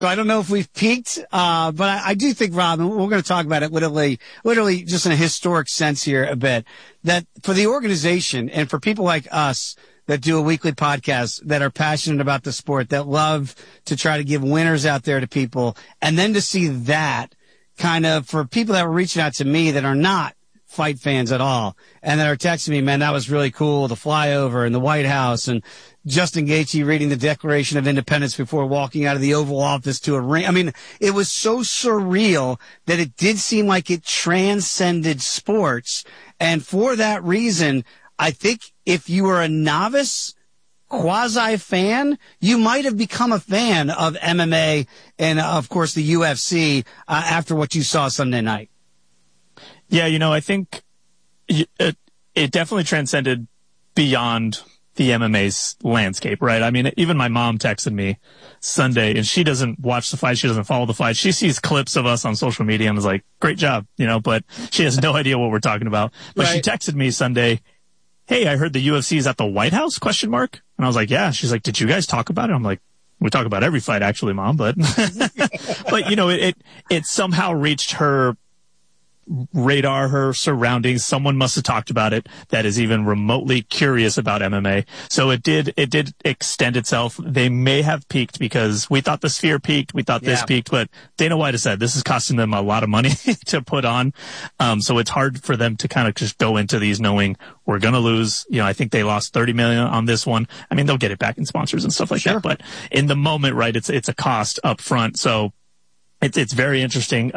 So I don't know if we've peaked, but I do think, Rob, and we're going to talk about it literally just in a historic sense here a bit, that for the organization and for people like us that do a weekly podcast that are passionate about the sport, that love to try to give winners out there to people, and then to see that kind of for people that were reaching out to me that are not fight fans at all and that are texting me, man, that was really cool, the flyover and the White House and Justin Gaethje reading the Declaration of Independence before walking out of the Oval Office to a ring. I mean, it was so surreal that it did seem like it transcended sports. And for that reason, I think if you were a novice quasi fan, you might have become a fan of MMA and, of course, the UFC after what you saw Sunday night. Yeah, I think it definitely transcended beyond the MMA's landscape, right? I mean, even my mom texted me Sunday, and she doesn't watch the fight. She doesn't follow the fight. She sees clips of us on social media and is like, great job, but she has no idea what we're talking about. But She texted me Sunday, hey, I heard the UFC is at the White House, ? And I was like, yeah. She's like, did you guys talk about it? I'm like, we talk about every fight, actually, Mom, but, but, it somehow reached her radar, her surroundings. Someone must have talked about it that is even remotely curious about MMA. So it did extend itself. They may have peaked because we thought the Sphere peaked, we thought this peaked, but Dana White has said this is costing them a lot of money to put on. So it's hard for them to kind of just go into these knowing we're going to lose. I think they lost $30 million on this one. I mean, they'll get it back in sponsors and stuff like that, but in the moment, right, it's a cost up front. So it's very interesting.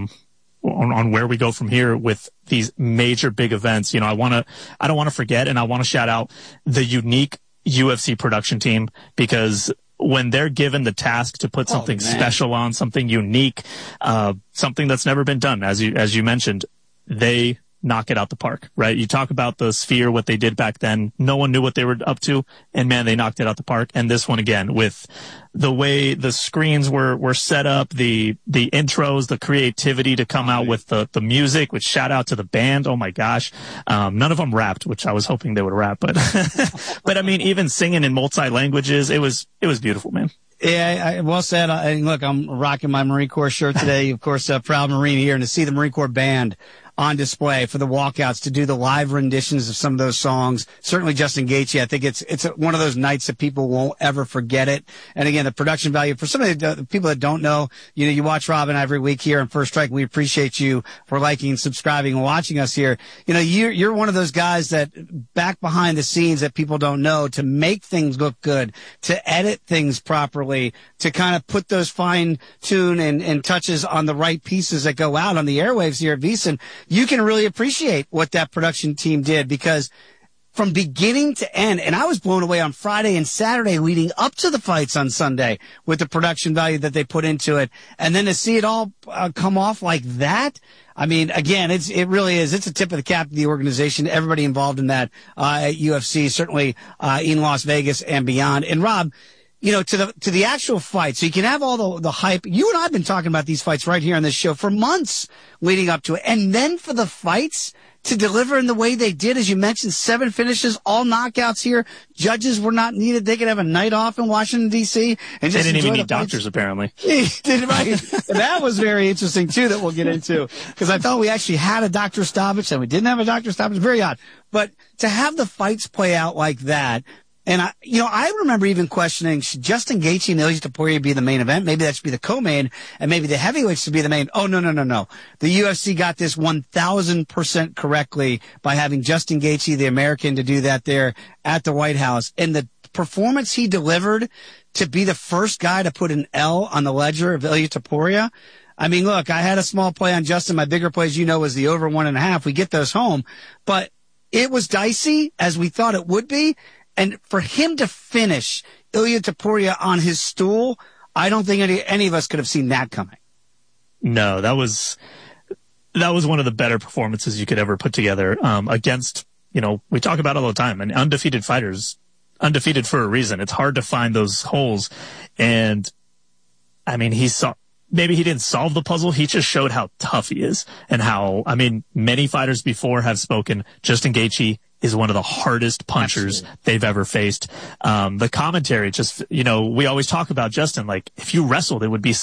On where we go from here with these major big events. I don't want to forget, and I want to shout out the unique UFC production team, because when they're given the task to put something special on, something unique, something that's never been done, as you mentioned, they knock it out the park, right? You talk about the Sphere, what they did back then. No one knew what they were up to, and man, they knocked it out the park. And this one again, with the way the screens were set up, the intros, the creativity to come out with the music, which shout out to the band. Oh my gosh. None of them rapped, which I was hoping they would rap, but, but I mean, even singing in multi languages, it was beautiful, man. Yeah, well said. And look, I'm rocking my Marine Corps shirt today. Of course, proud Marine here, and to see the Marine Corps band on display for the walkouts to do the live renditions of some of those songs. Certainly Justin Gaethje, I think it's one of those nights that people won't ever forget it. And again, the production value for some of the people that don't know, you watch Rob and I every week here on First Strike. We appreciate you for liking, subscribing, and watching us here. You're one of those guys that back behind the scenes that people don't know, to make things look good, to edit things properly, to kind of put those fine tune and touches on the right pieces that go out on the airwaves here at VSiN. You can really appreciate what that production team did, because from beginning to end, and I was blown away on Friday and Saturday leading up to the fights on Sunday with the production value that they put into it. And then to see it all come off like that. I mean, again, it really is. It's a tip of the cap to the organization, everybody involved in that at UFC, certainly in Las Vegas and beyond. And Rob, to the actual fight, so you can have all the hype. You and I have been talking about these fights right here on this show for months leading up to it. And then for the fights to deliver in the way they did, as you mentioned, 7 finishes, all knockouts here. Judges were not needed. They could have a night off in Washington, D.C. and just they didn't even need fights. Doctors, apparently. That was very interesting, too, that we'll get into, because I thought we actually had a doctor stoppage and we didn't have a doctor stoppage. Very odd. But to have the fights play out like that, and I remember even questioning, should Justin Gaethje and Ilia Topuria be the main event? Maybe that should be the co-main, and maybe the heavyweights should be the main. Oh, no. The UFC got this 1,000% correctly by having Justin Gaethje, the American, to do that there at the White House. And the performance he delivered to be the first guy to put an L on the ledger of Ilia Topuria. I mean, look, I had a small play on Justin. My bigger play, as you know, was the over 1.5. We get those home. But it was dicey, as we thought it would be. And for him to finish Ilia Topuria on his stool, I don't think any of us could have seen that coming. No, that was one of the better performances you could ever put together against, we talk about it all the time, and undefeated fighters, undefeated for a reason. It's hard to find those holes. And I mean, he saw maybe he didn't solve the puzzle. He just showed how tough he is and how, I mean, many fighters before have spoken. Justin Gaethje is one of the hardest punchers they've ever faced. The commentary just, we always talk about Justin, like if you wrestled, it would be